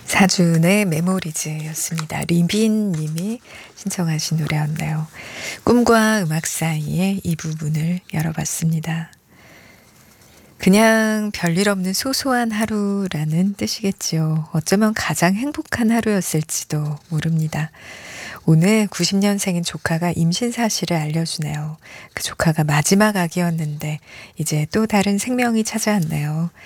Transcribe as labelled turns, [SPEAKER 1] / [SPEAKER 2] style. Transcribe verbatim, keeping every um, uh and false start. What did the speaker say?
[SPEAKER 1] 사준의 메모리즈였습니다. 리빈 님이 신청하신 노래였네요. 꿈과 음악 사이에 이 부분을 열어봤습니다. 그냥 별일 없는 소소한 하루라는 뜻이겠지요. 어쩌면 가장 행복한 하루였을지도 모릅니다. 오늘 구십 년생인 조카가 임신 사실을 알려주네요. 그 조카가 마지막 아기였는데 이제 또 다른 생명이 찾아왔네요.